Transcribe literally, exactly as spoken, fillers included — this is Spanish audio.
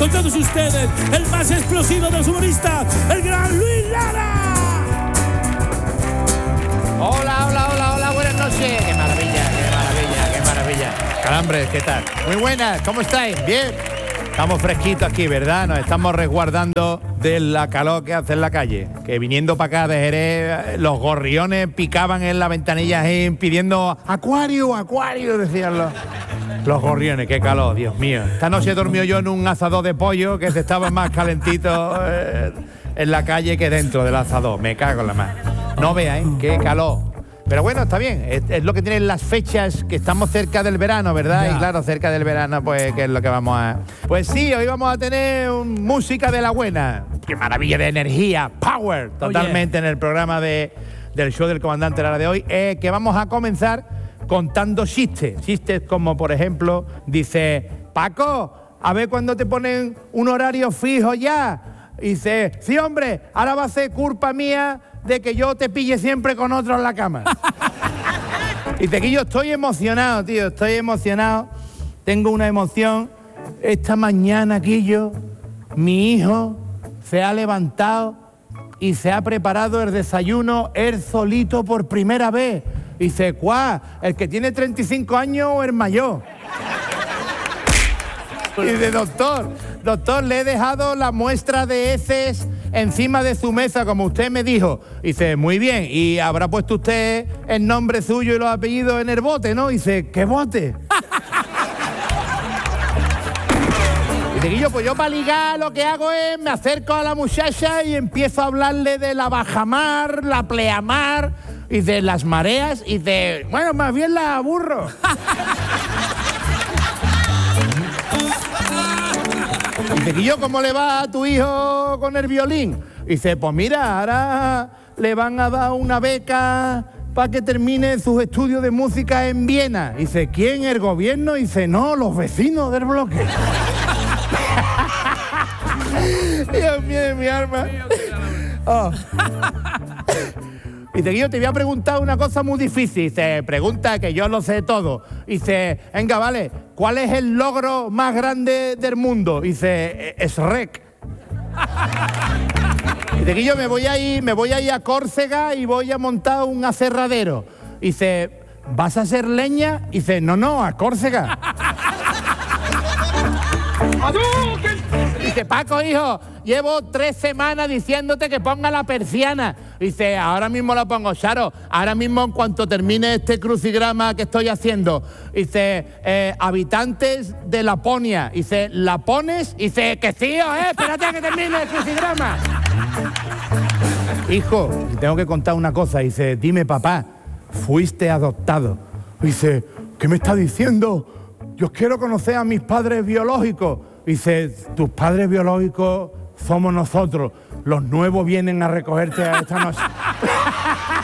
con todos ustedes, el más explosivo de los humoristas, el gran Luis Lara. Hola, hola, hola, hola, buenas noches. Qué maravilla, qué maravilla, qué maravilla. Calambres, ¿qué tal? Muy buenas, ¿cómo estáis? Bien. Estamos fresquitos aquí, ¿verdad? Nos estamos resguardando de la calor que hace en la calle. Que viniendo para acá de Jerez, los gorriones picaban en la ventanilla ahí pidiendo acuario, acuario, decían los, los gorriones. Qué calor, Dios mío. Esta noche he dormido yo en un asador de pollo que se estaba más calentito eh, en la calle que dentro del asador. Me cago en la mano. No veáis, qué calor. Pero bueno, está bien, es, es lo que tienen las fechas, que estamos cerca del verano, ¿verdad? Ya. Y claro, cerca del verano, pues, ¿qué es lo que vamos a...? Pues sí, hoy vamos a tener un, música de la buena. ¡Qué maravilla de energía! ¡Power! Totalmente. Oye. En el programa de, del show del comandante Lara de hoy, eh, que vamos a comenzar contando chistes. Chistes como, por ejemplo, dice, Paco, a ver cuándo te ponen un horario fijo ya. Y dice, sí, hombre, ahora va a ser culpa mía de que yo te pille siempre con otro en la cama. Y dice que yo estoy emocionado, tío, estoy emocionado. Tengo una emoción. Esta mañana, Quillo, mi hijo se ha levantado y se ha preparado el desayuno él solito por primera vez. Y dice, ¿cuál? ¿El que tiene treinta y cinco años o el mayor? Y dice, doctor, doctor, le he dejado la muestra de heces encima de su mesa, como usted me dijo. Y dice, muy bien, y habrá puesto usted el nombre suyo y los apellidos en el bote, ¿no? Y dice, ¿qué bote? Y dice, yo, pues yo para ligar lo que hago es, me acerco a la muchacha y empiezo a hablarle de la bajamar, la pleamar y de las mareas y de, bueno, más bien la aburro. Dice, Guillo, ¿cómo le va a tu hijo con el violín? Dice, pues mira, ahora le van a dar una beca para que termine sus estudios de música en Viena. Dice, ¿quién? ¿El gobierno? Dice, no, los vecinos del bloque. Dios mío, mi alma. Oh. Dice, Guillo, te voy a preguntar una cosa muy difícil. Dice, pregunta que yo lo sé todo. Dice, venga, vale, ¿cuál es el logro más grande del mundo? Dice, Shrek. Dice, Guillo, me voy a ir, me voy a ir a Córcega y voy a montar un aserradero. Dice, ¿vas a hacer leña? Dice, no, no, a Córcega. Dice, Paco, hijo, llevo tres semanas diciéndote que ponga la persiana. Dice, ahora mismo la pongo, Charo. Ahora mismo, en cuanto termine este crucigrama que estoy haciendo. Dice, eh, habitantes de Laponia. Dice, ¿la pones? Dice, que sí, eh, espérate a que termine el crucigrama. Hijo, tengo que contar una cosa. Dice, dime, papá, fuiste adoptado. Dice, ¿qué me está diciendo? Yo quiero conocer a mis padres biológicos. Dice, tus padres biológicos somos nosotros. Los nuevos vienen a recogerte a esta noche.